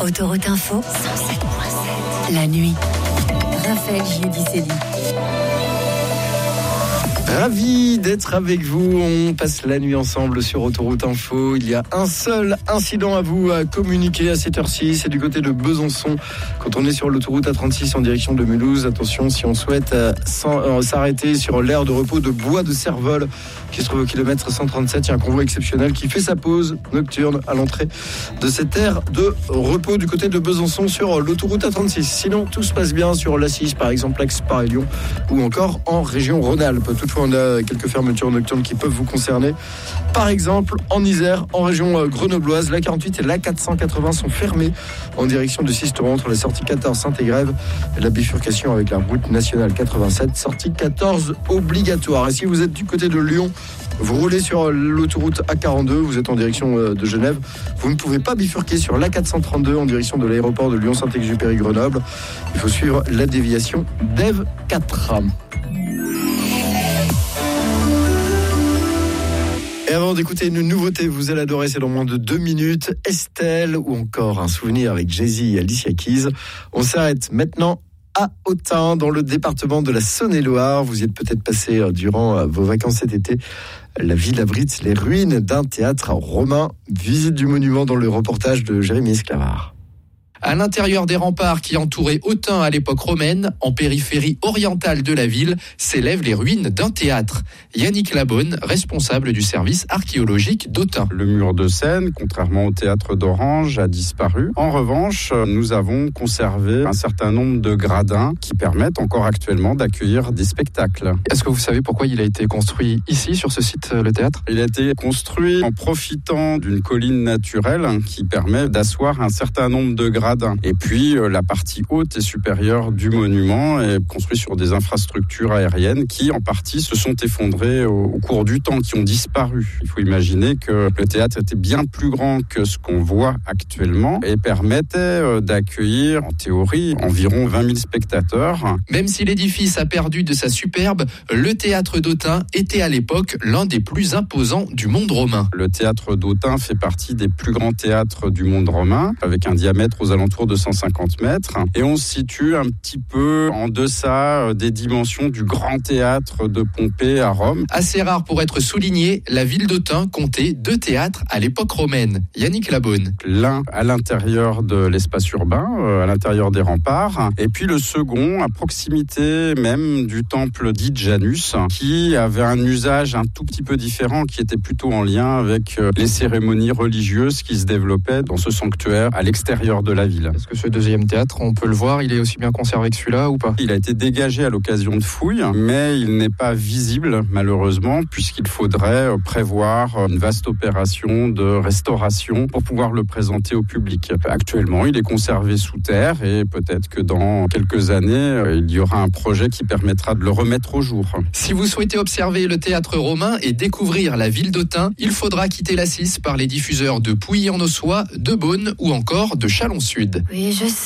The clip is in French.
Autoroute Info, 107.7. La nuit. Raphaël Giudicelli. Ravi d'être avec vous. On passe la nuit ensemble sur Autoroute Info. Il y a un seul incident à vous à communiquer à cette heure-ci. C'est du côté de Besançon. Quand on est sur l'autoroute A36 en direction de Mulhouse, attention, si on souhaite s'arrêter sur l'aire de repos de Bois de Servoles, qui se trouve au kilomètre 137, il y a un convoi exceptionnel qui fait sa pause nocturne à l'entrée de cette aire de repos du côté de Besançon sur l'autoroute A36. Sinon, tout se passe bien sur l'A6, par exemple, Aix-Paris-Lyon, ou encore en région Rhône-Alpes. Toutefois, on a quelques fermetures nocturnes qui peuvent vous concerner. Par exemple, en Isère, en région grenobloise, la 48 et la 480 sont fermées en direction de Sisteron entre la sortie 14 Saint-Égrève et la bifurcation avec la route nationale 87, sortie 14 obligatoire. Et si vous êtes du côté de Lyon, vous roulez sur l'autoroute A42, vous êtes en direction de Genève, vous ne pouvez pas bifurquer sur l'A432 en direction de l'aéroport de Lyon-Saint-Exupéry-Grenoble. Il faut suivre la déviation d'Ève 4. Et avant d'écouter une nouveauté, vous allez adorer, c'est dans moins de 2 minutes, Estelle ou encore un souvenir avec Jay-Z et Alicia Keys. On s'arrête maintenant à Autun, dans le département de la Saône-et-Loire. Vous y êtes peut-être passé durant vos vacances cet été. La ville abrite les ruines d'un théâtre romain. Visite du monument dans le reportage de Jérémy Esclavard. À l'intérieur des remparts qui entouraient Autun à l'époque romaine, en périphérie orientale de la ville, s'élèvent les ruines d'un théâtre. Yannick Labonne, responsable du service archéologique d'Autun. Le mur de scène, contrairement au théâtre d'Orange, a disparu. En revanche, nous avons conservé un certain nombre de gradins qui permettent encore actuellement d'accueillir des spectacles. Est-ce que vous savez pourquoi il a été construit ici, sur ce site, le théâtre ? Il a été construit en profitant d'une colline naturelle qui permet d'asseoir un certain nombre de gradins. Et puis, la partie haute et supérieure du monument est construite sur des infrastructures aériennes qui, en partie, se sont effondrées au cours du temps, qui ont disparu. Il faut imaginer que le théâtre était bien plus grand que ce qu'on voit actuellement et permettait d'accueillir, en théorie, environ 20 000 spectateurs. Même si l'édifice a perdu de sa superbe, le théâtre d'Autun était à l'époque l'un des plus imposants du monde romain. Le théâtre d'Autun fait partie des plus grands théâtres du monde romain, avec un diamètre aux alentours de 150 mètres. Et on se situe un petit peu en deçà des dimensions du grand théâtre de Pompée à Rome. Assez rare pour être souligné, la ville d'Autun comptait 2 théâtres à l'époque romaine. Yannick Labonne. L'un à l'intérieur de l'espace urbain, à l'intérieur des remparts, et puis le second à proximité même du temple dit Janus, qui avait un usage un tout petit peu différent, qui était plutôt en lien avec les cérémonies religieuses qui se développaient dans ce sanctuaire à l'extérieur de la ville. Est-ce que ce deuxième théâtre, on peut le voir, il est aussi bien conservé que celui-là ou pas ? Il a été dégagé à l'occasion de fouilles, mais il n'est pas visible malheureusement, puisqu'il faudrait prévoir une vaste opération de restauration pour pouvoir le présenter au public. Actuellement, il est conservé sous terre et peut-être que dans quelques années, il y aura un projet qui permettra de le remettre au jour. Si vous souhaitez observer le théâtre romain et découvrir la ville d'Autun, il faudra quitter la 6 par les diffuseurs de Pouilly-en-Ossois, de Beaune ou encore de Chalon-Sud. Oui, je sais.